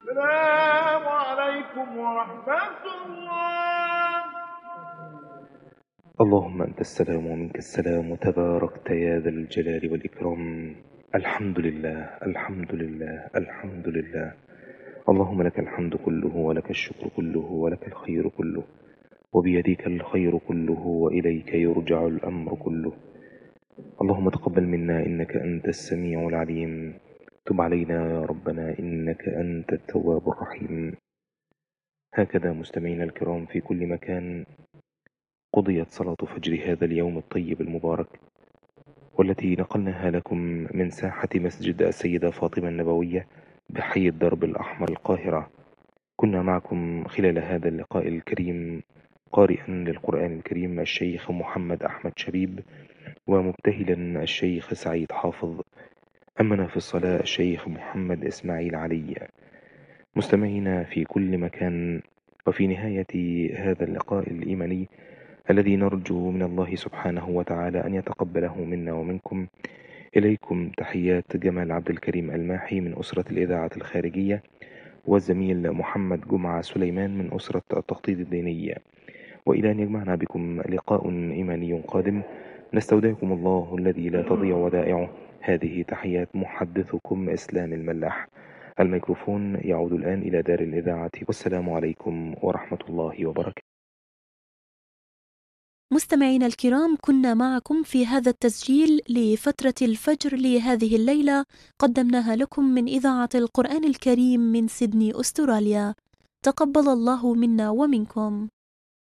السلام عليكم ورحمة الله. اللهم أنت السلام ومنك السلام وتباركت يا ذا الجلال والإكرام. الحمد لله الحمد لله الحمد لله. اللهم لك الحمد كله ولك الشكر كله ولك الخير كله، وبيديك الخير كله وإليك يرجع الأمر كله. اللهم تقبل منا إنك أنت السميع العليم، تب علينا يا ربنا إنك أنت التواب الرحيم. هكذا مستمعينا الكرام في كل مكان قضيت صلاة فجر هذا اليوم الطيب المبارك، والتي نقلناها لكم من ساحة مسجد السيدة فاطمة النبوية بحي الدرب الأحمر القاهرة. كنا معكم خلال هذا اللقاء الكريم قارئا للقرآن الكريم الشيخ محمد أحمد شبيب، ومبتهلا الشيخ سعيد حافظ، أمنا في الصلاة الشيخ محمد إسماعيل علي. مستمعينا في كل مكان، وفي نهاية هذا اللقاء الإيماني الذي نرجو من الله سبحانه وتعالى أن يتقبله منا ومنكم، إليكم تحيات جمال عبد الكريم الماحي من أسرة الإذاعة الخارجية، والزميل محمد جمعة سليمان من أسرة التخطيط الدينية. وإلى أن يجمعنا بكم لقاء إيماني قادم، نستودعكم الله الذي لا تضيع ودائعه. هذه تحيات محدثكم إسلام الملاح. الميكروفون يعود الآن إلى دار الإذاعة، والسلام عليكم ورحمة الله وبركاته. مستمعينا الكرام، كنا معكم في هذا التسجيل لفترة الفجر لهذه الليلة، قدمناها لكم من إذاعة القرآن الكريم من سيدني أستراليا. تقبل الله منا ومنكم.